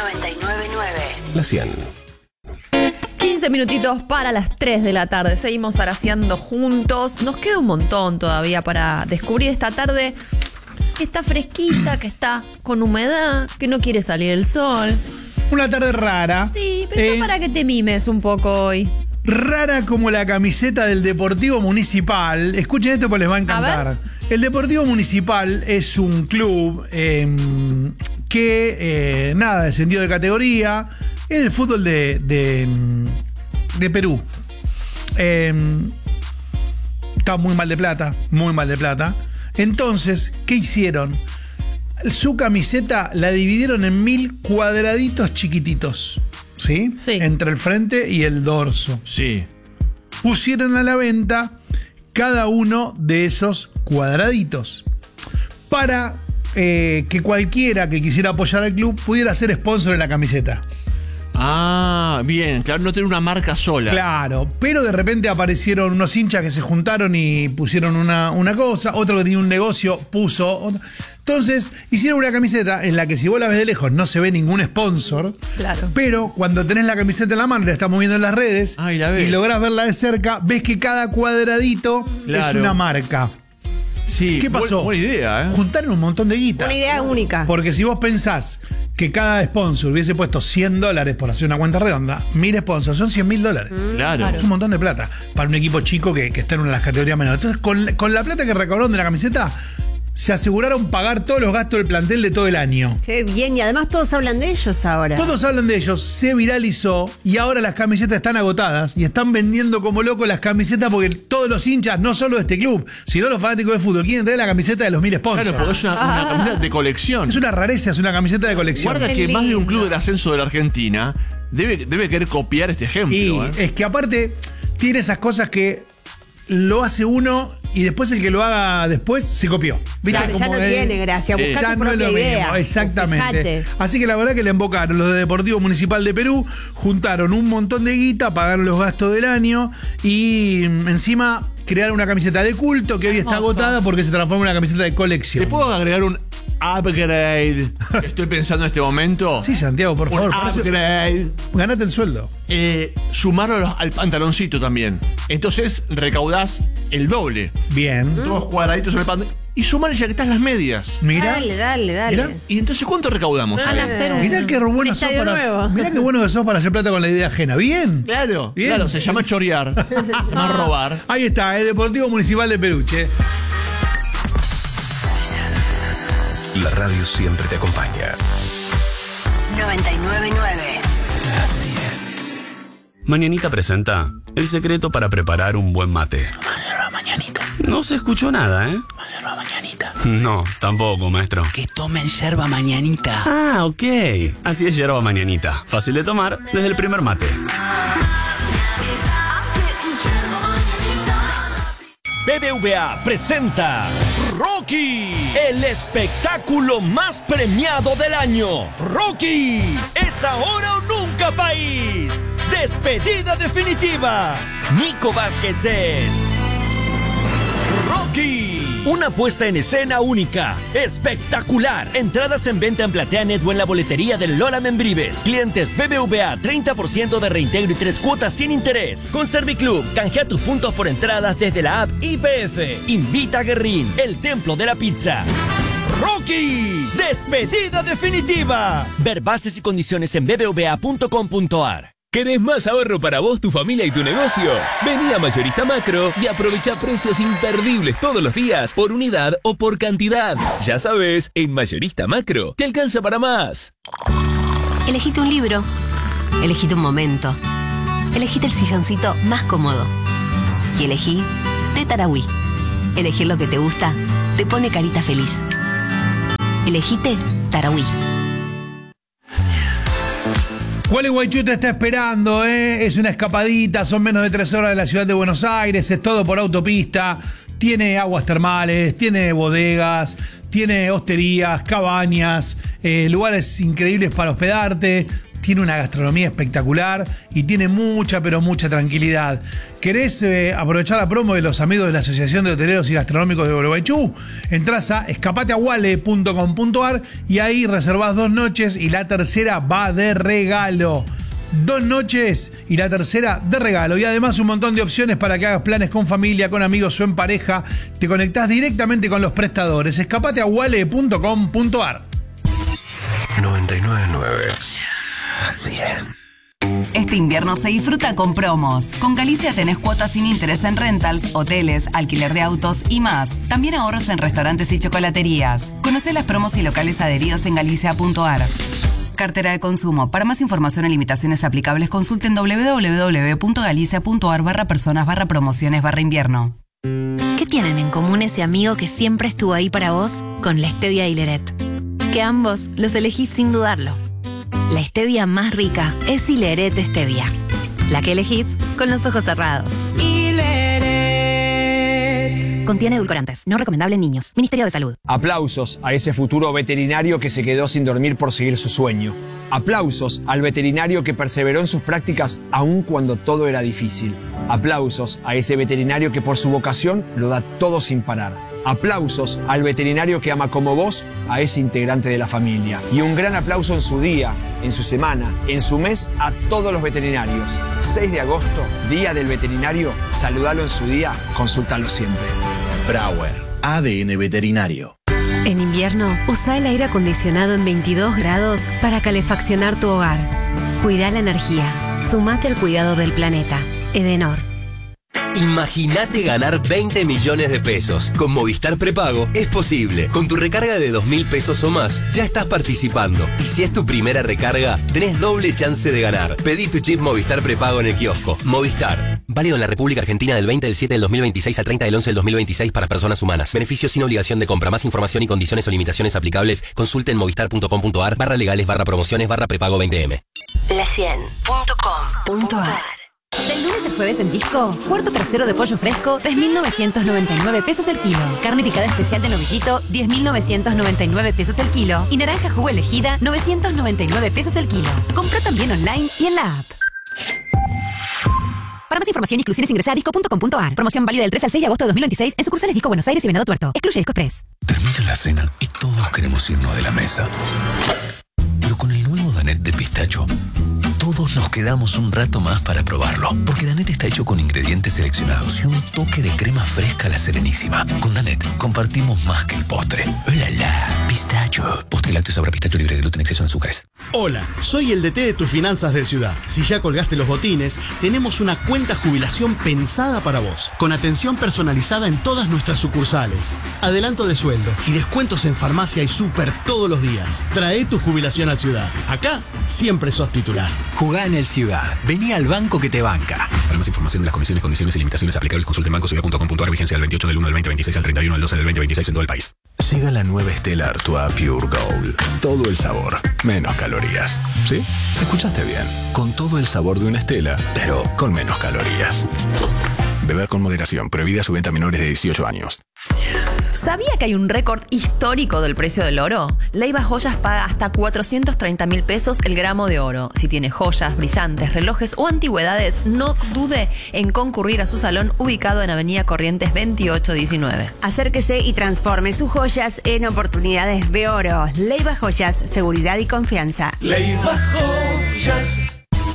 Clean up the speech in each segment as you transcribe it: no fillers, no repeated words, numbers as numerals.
99.9 La 100. 15 minutitos para las 3 de la tarde. Seguimos araceando juntos. Nos queda un montón todavía para descubrir esta tarde que está fresquita, que está con humedad, que no quiere salir el sol. Una tarde rara. Sí, pero está para que te mimes un poco hoy. Rara como la camiseta del Deportivo Municipal. Escuchen esto porque les va a encantar. El Deportivo Municipal es un club que descendió de categoría. Es el fútbol de Perú. Está muy mal de plata. Entonces, ¿qué hicieron? Su camiseta la dividieron en 1000 cuadraditos chiquititos. ¿Sí? Sí. Entre el frente y el dorso. Sí. Pusieron a la venta cada uno de esos cuadraditos para que cualquiera que quisiera apoyar al club pudiera ser sponsor de la camiseta. Ah, bien, claro, no tener una marca sola. Claro, pero de repente aparecieron unos hinchas que se juntaron y pusieron una cosa, otro que tenía un negocio puso otra. Entonces hicieron una camiseta en la que si vos la ves de lejos no se ve ningún sponsor. Claro. Pero cuando tenés la camiseta en la mano, la estás moviendo en las redes y lográs verla de cerca, ves que cada cuadradito es una marca. Sí, ¿qué pasó? Buena idea, ¿eh? Juntaron un montón de guita. Una idea única. Porque si vos pensás que cada sponsor hubiese puesto $100 por hacer una cuenta redonda, 1000 sponsors son $100,000. Claro. Es un montón de plata para un equipo chico que está en una de las categorías menores. Entonces, con la plata que recaudaron de la camiseta, se aseguraron pagar todos los gastos del plantel de todo el año. Qué bien, y además todos hablan de ellos ahora. Todos hablan de ellos, se viralizó y ahora las camisetas están agotadas y están vendiendo como locos las camisetas porque todos los hinchas, no solo de este club, sino los fanáticos de fútbol, quieren tener la camiseta de los 1000 sponsors. Claro, porque es una camiseta de colección. Es una rareza, es una camiseta de colección. Guarda que más de un club del ascenso de la Argentina debe querer copiar este ejemplo. Y es que aparte tiene esas cosas que lo hace uno y después el que lo haga después se copió. ¿Viste? Claro, ya no tiene gracia, buscar ya tu no es propia lo idea. mismo, exactamente. Fíjate. Así que la verdad que le embocaron los de Deportivo Municipal de Perú, juntaron un montón de guita, pagaron los gastos del año y encima crearon una camiseta de culto que hoy está agotada porque se transforma en una camiseta de colección. ¿Te puedo agregar un upgrade? Estoy pensando en este momento. Sí, Santiago, por favor. Un upgrade. Ganate el sueldo. Sumarlo al pantaloncito también. Entonces recaudás el doble. Bien. Dos cuadraditos en el pantalón. Y sumar ya que estás las medias. Mira. Dale. Mirá. ¿Y entonces cuánto recaudamos? Van a hacer un... Mirá qué bueno sos estadio nuevo. mirá qué bueno que sos para hacer plata con la idea ajena. Bien. Claro, Bien. claro, se llama chorear. Se llama robar. Ahí está, el Deportivo Municipal de Peluche. La radio siempre te acompaña. 99.9 La 100. Mañanita presenta el secreto para preparar un buen mate. Mañanita. No se escuchó nada, ¿eh? Yerba mañanita. No, tampoco, maestro. Que tomen yerba mañanita. Ah, ok. Así es yerba mañanita. Fácil de tomar desde el primer mate. BBVA presenta Rocky, el espectáculo más premiado del año. Rocky, es ahora o nunca, país. Despedida definitiva. Nico Vázquez es Rocky, una puesta en escena única, espectacular. Entradas en venta en PlateaNet o en la boletería del Lola Membrives. Clientes BBVA, 30% de reintegro y 3 cuotas sin interés. Con Serviclub, canjea tus puntos por entradas desde la app IPF. Invita a Guerrín, el templo de la pizza. Rocky, despedida definitiva. Ver bases y condiciones en bbva.com.ar. ¿Querés más ahorro para vos, tu familia y tu negocio? Vení a Mayorista Macro y aprovecha precios imperdibles todos los días, por unidad o por cantidad. Ya sabes, en Mayorista Macro te alcanza para más. Elegite un libro, elegite un momento, elegite el silloncito más cómodo y elegí Té Tarahui. Elegir lo que te gusta te pone carita feliz. Elegite Tarahui. Gualeguaychú te está esperando, ¿eh? Es una escapadita, son menos de 3 horas de la ciudad de Buenos Aires, es todo por autopista, tiene aguas termales, tiene bodegas, tiene hosterías, cabañas, lugares increíbles para hospedarte, tiene una gastronomía espectacular y tiene mucha, pero mucha tranquilidad. ¿Querés aprovechar la promo de los amigos de la Asociación de Hoteleros y Gastronómicos de Gualeguaychú? Entrás a escapateaguale.com.ar y ahí reservás 2 noches y la tercera va de regalo. 2 noches y la tercera de regalo. Y además un montón de opciones para que hagas planes con familia, con amigos o en pareja. Te conectás directamente con los prestadores. escapateaguale.com.ar. 99.9 100. Este invierno se disfruta con promos. Con Galicia tenés cuotas sin interés en rentals, hoteles, alquiler de autos y más. También ahorros en restaurantes y chocolaterías. Conocé las promos y locales adheridos en galicia.ar. Cartera de consumo. Para más información o limitaciones aplicables, consulten www.galicia.ar/personas/promociones/invierno. ¿Qué tienen en común ese amigo que siempre estuvo ahí para vos con la stevia y Ileret? Que ambos los elegís sin dudarlo. La stevia más rica es Ileret Stevia. La que elegís con los ojos cerrados. Ileret. Contiene edulcorantes. No recomendable en niños. Ministerio de Salud. Aplausos a ese futuro veterinario que se quedó sin dormir por seguir su sueño. Aplausos al veterinario que perseveró en sus prácticas aun cuando todo era difícil. Aplausos a ese veterinario que por su vocación lo da todo sin parar. Aplausos al veterinario que ama como vos a ese integrante de la familia. Y un gran aplauso en su día, en su semana, en su mes a todos los veterinarios. 6 de agosto, Día del Veterinario. Saludalo en su día, consúltalo siempre. Brauer, ADN Veterinario. En invierno, usa el aire acondicionado en 22 grados para calefaccionar tu hogar. Cuida la energía. Sumate al cuidado del planeta. Edenor. Imagínate ganar 20 millones de pesos. Con Movistar Prepago es posible. Con tu recarga de 2.000 pesos o más, ya estás participando. Y si es tu primera recarga, tenés doble chance de ganar. Pedí tu chip Movistar Prepago en el kiosco. Movistar. Válido en la República Argentina del 20 del 7 del 2026 al 30 del 11 del 2026 para personas humanas. Beneficios sin obligación de compra. Más información y condiciones o limitaciones aplicables. Consulte en movistar.com.ar/legales/prepago 20M. La100.com.ar. Del lunes al jueves en Disco, cuarto trasero de pollo fresco, 3.999 pesos el kilo. Carne picada especial de novillito, 10.999 pesos el kilo. Y naranja jugo elegida, 999 pesos el kilo. Compra también online y en la app. Para más información y exclusiones ingresa a disco.com.ar. Promoción válida del 3 al 6 de agosto de 2026 en sucursales Disco Buenos Aires y Venado Tuerto. Excluye Disco Express. Termina la cena y todos queremos irnos de la mesa. Pero con el nuevo Danet de pistacho, todos nos quedamos un rato más para probarlo. Porque Danet está hecho con ingredientes seleccionados y un toque de crema fresca a la Serenísima. Con Danet compartimos más que el postre. ¡Hola! Pistacho. Postre lácteo sabor a pistacho libre de gluten, exceso en azúcares. Hola, soy el DT de tus finanzas del Ciudad. Si ya colgaste los botines, tenemos una cuenta jubilación pensada para vos. Con atención personalizada en todas nuestras sucursales. Adelanto de sueldo y descuentos en farmacia y súper todos los días. Trae tu jubilación al Ciudad. Acá siempre sos titular. Jugá en el Ciudad. Vení al banco que te banca. Para más información de las condiciones, condiciones y limitaciones aplicables, consulte en bancociudad.com.ar. Vigencia del 28 del 1 del 2026 al 31 del 12 del 2026 en todo el país. Llega la nueva Stella Artois Pure Gold. Todo el sabor, menos calorías. ¿Sí? Escuchaste bien. Con todo el sabor de una Stella, pero con menos calorías. Beber con moderación. Prohibida su venta a menores de 18 años. ¿Sabía que hay un récord histórico del precio del oro? Leiva Joyas paga hasta 430.000 pesos el gramo de oro. Si tiene joyas, brillantes, relojes o antigüedades, no dude en concurrir a su salón ubicado en Avenida Corrientes 2819. Acérquese y transforme sus joyas en oportunidades de oro. Leiva Joyas, seguridad y confianza. Leiva Joyas.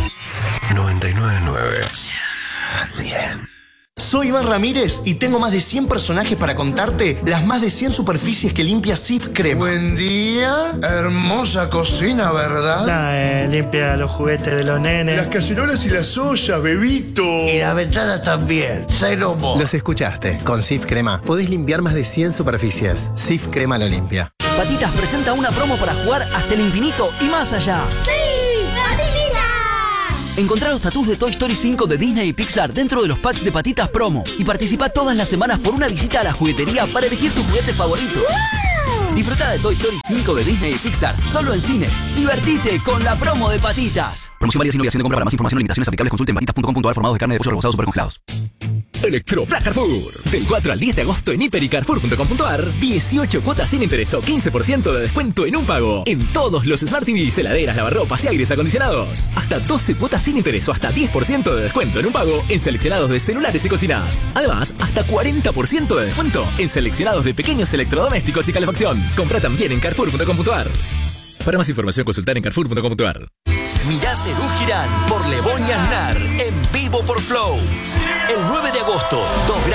99.9 100. Soy Iván Ramírez y tengo más de 100 personajes para contarte las más de 100 superficies que limpia Sif Crema. Buen día, hermosa cocina, ¿verdad? Limpia los juguetes de los nenes. Las cacerolas y las ollas, bebito. Y la ventana también, Celo vos. Los escuchaste, con Sif Crema podés limpiar más de 100 superficies. Sif Crema lo limpia. Patitas presenta una promo para jugar hasta el infinito y más allá. ¡Sí! ¡Patitas! Encontrá los tatús de Toy Story 5 de Disney y Pixar dentro de los packs de Patitas Promo y participa todas las semanas por una visita a la juguetería para elegir tu juguete favorito. ¡Wow! Disfruta de Toy Story 5 de Disney y Pixar solo en cines. Divertite con la promo de Patitas. Promoción válida sin obligación de compra. Para más información o limitaciones aplicables consulte en patitas.com.ar. Formados de carne de pollo rebozados super congelados. Electro Black Carrefour. Del 4 al 10 de agosto en hiper.y-carrefour.com.ar, 18 cuotas sin interés o 15% de descuento en un pago. En todos los Smart TVs, heladeras, lavarropas y aires acondicionados. Hasta 12 cuotas sin interés o hasta 10% de descuento en un pago en seleccionados de celulares y cocinas. Además, hasta 40% de descuento en seleccionados de pequeños electrodomésticos y calefacción. Compra también en carrefour.com.ar. Para más información, consultar en carrefour.com.ar. Mirá Cerú Girán por Lebonia Aznar en vivo por Flow. El 9 de agosto, 2 grados.